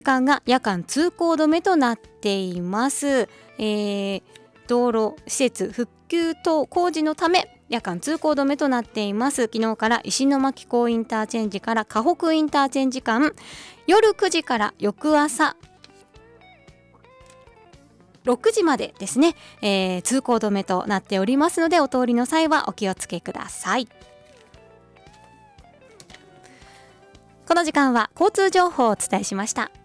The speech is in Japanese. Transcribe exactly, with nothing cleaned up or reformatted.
間が夜間通行止めとなっています。えー、道路施設復旧等工事のため夜間通行止めとなっています。昨日から石巻港インターチェンジから河北インターチェンジ間、夜くじから翌朝ろくじまでですね、えー、通行止めとなっておりますので、お通りの際はお気をつけください。この時間は交通情報をお伝えしました。